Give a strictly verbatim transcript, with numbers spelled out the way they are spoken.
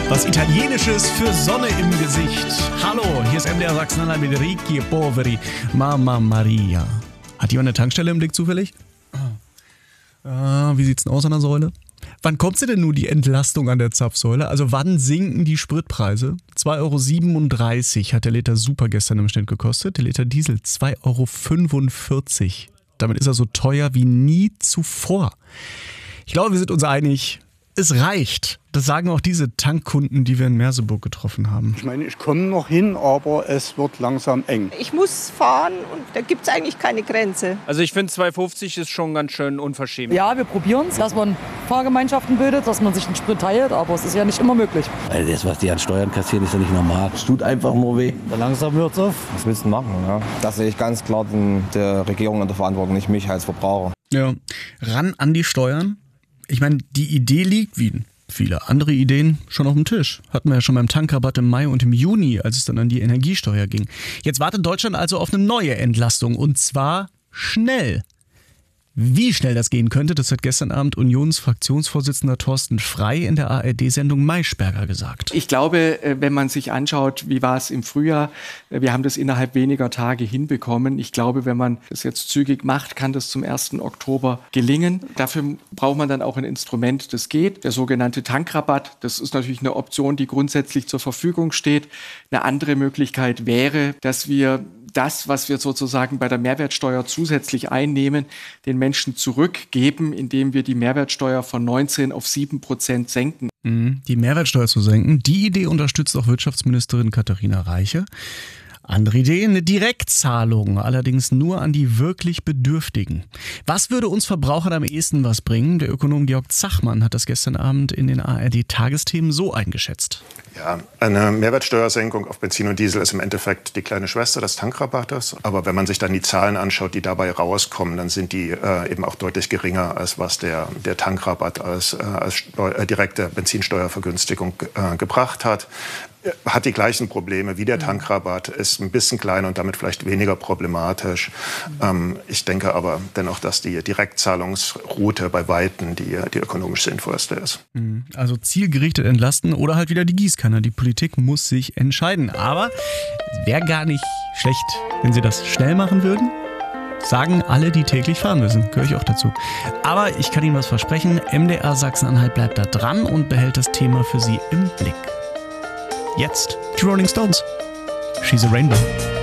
Was Italienisches für Sonne im Gesicht. Hallo, hier ist M D R Sachsen-Anhalt mit Ricchi Poveri, Mamma Maria. Hat jemand eine Tankstelle im Blick zufällig? Ah, wie sieht's denn aus an der Säule? Wann kommt sie denn nun, die Entlastung an der Zapfsäule? Also wann sinken die Spritpreise? zwei Euro siebenunddreißig hat der Liter Super gestern im Schnitt gekostet. Der Liter Diesel zwei Euro fünfundvierzig. Damit ist er so teuer wie nie zuvor. Ich glaube, wir sind uns einig, es reicht. Das sagen auch diese Tankkunden, die wir in Merseburg getroffen haben. Ich meine, ich komme noch hin, aber es wird langsam eng. Ich muss fahren und da gibt es eigentlich keine Grenze. Also ich finde zwei fünfzig ist schon ganz schön unverschämt. Ja, wir probieren es, dass man Fahrgemeinschaften bildet, dass man sich den Sprit teilt, aber es ist ja nicht immer möglich. Also das, was die an Steuern kassieren, ist ja nicht normal. Es tut einfach nur weh. Langsam hört's auf. Was willst du machen? Ja? Das sehe ich ganz klar in der Regierung in der Verantwortung, nicht mich als Verbraucher. Ja, ran an die Steuern. Ich meine, die Idee liegt wie viele andere Ideen schon auf dem Tisch. Hatten wir ja schon beim Tankrabatt im Mai und im Juni, als es dann an die Energiesteuer ging. Jetzt wartet Deutschland also auf eine neue Entlastung und zwar schnell. Wie schnell das gehen könnte, das hat gestern Abend Unionsfraktionsvorsitzender Thorsten Frey in der A R D-Sendung Maischberger gesagt. Ich glaube, wenn man sich anschaut, wie war es im Frühjahr, wir haben das innerhalb weniger Tage hinbekommen. Ich glaube, wenn man das jetzt zügig macht, kann das zum ersten Oktober gelingen. Dafür braucht man dann auch ein Instrument, das geht. Der sogenannte Tankrabatt, das ist natürlich eine Option, die grundsätzlich zur Verfügung steht. Eine andere Möglichkeit wäre, dass wir das, was wir sozusagen bei der Mehrwertsteuer zusätzlich einnehmen, den Menschen zurückgeben, indem wir die Mehrwertsteuer von neunzehn auf sieben Prozent senken. Die Mehrwertsteuer zu senken, die Idee unterstützt auch Wirtschaftsministerin Katharina Reiche. Andere Idee, eine Direktzahlung, allerdings nur an die wirklich Bedürftigen. Was würde uns Verbrauchern am ehesten was bringen? Der Ökonom Georg Zachmann hat das gestern Abend in den A R D-Tagesthemen so eingeschätzt. Ja, eine Mehrwertsteuersenkung auf Benzin und Diesel ist im Endeffekt die kleine Schwester des Tankrabattes. Aber wenn man sich dann die Zahlen anschaut, die dabei rauskommen, dann sind die äh, eben auch deutlich geringer, als was der, der Tankrabatt als, äh, als Steu- äh, direkte Benzinsteuervergünstigung äh, gebracht hat. Hat die gleichen Probleme wie der Tankrabatt, ist ein bisschen kleiner und damit vielleicht weniger problematisch. Ähm, ich denke aber dennoch, dass die Direktzahlungsroute bei Weitem die, die ökonomisch sinnvollste ist. Also zielgerichtet entlasten oder halt wieder die Gießkanne. Die Politik muss sich entscheiden. Aber es wäre gar nicht schlecht, wenn sie das schnell machen würden. Sagen alle, die täglich fahren müssen. Gehöre ich auch dazu. Aber ich kann Ihnen was versprechen. M D R Sachsen-Anhalt bleibt da dran und behält das Thema für Sie im Blick. Jetzt die Rolling Stones. She's a Rainbow.